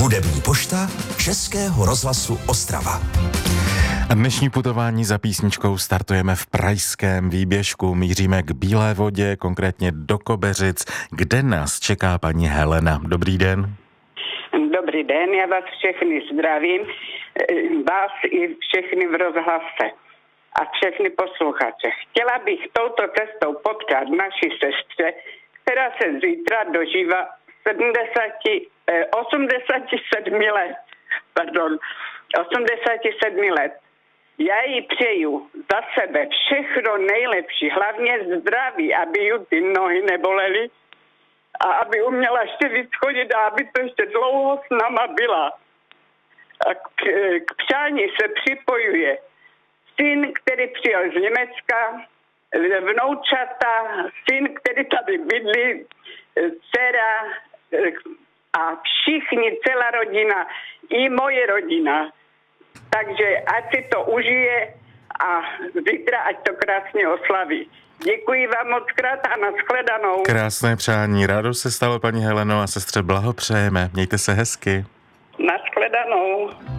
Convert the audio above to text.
Hudební pošta Českého rozhlasu Ostrava. Dnešní putování za písničkou startujeme v pražském výběžku. Míříme k Bílé vodě, konkrétně do Kobeřic, kde nás čeká paní Helena. Dobrý den. Dobrý den, já vás všechny zdravím, vás i všechny v rozhlase a všechny posluchače. Chtěla bych touto cestou potkat naši sestře, která se zítra dožívá 87 let. Já jí přeju za sebe všechno nejlepší, hlavně zdraví, aby ju ty nohy nebolely a aby uměla ještě víc chodit a aby to ještě dlouho s náma byla. A k přání se připojuje syn, který přijel z Německa, vnoučata, syn, který tady bydlí, dcera a všichni, celá rodina, i moje rodina. Takže ať si to užije a zítra ať to krásně oslaví. Děkuji vám moc krát a nashledanou. Krásné přání, rádo se stalo, paní Heleno, a sestře blahopřejeme. Mějte se hezky. Nashledanou.